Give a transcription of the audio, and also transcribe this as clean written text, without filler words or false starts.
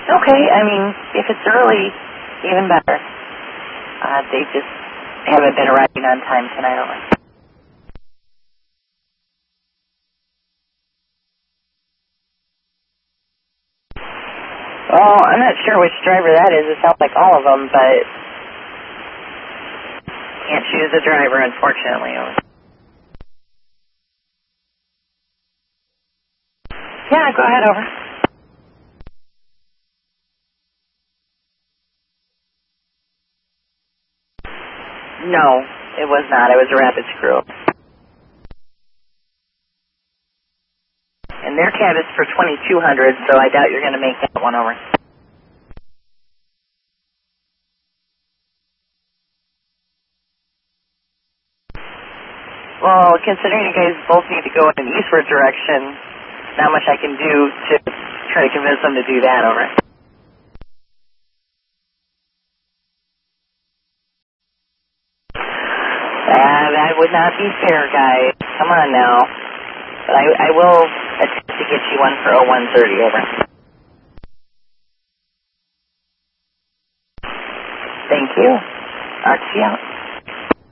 Okay, I mean, if it's early, even better. They just haven't been arriving on time tonight. Over. Well, I'm not sure which driver that is. It sounds like all of them, but can't choose a driver, unfortunately. Over. Yeah, go ahead, over. No, it was not. It was a rapid screw. And their cab is for 2200, so I doubt you're going to make that one over. Well, considering you guys both need to go in an eastward direction, not much I can do to try to convince them to do that, over. That would not be fair, guys. Come on now. But I will attempt to get you one for 0130, over. Thank you. RC out.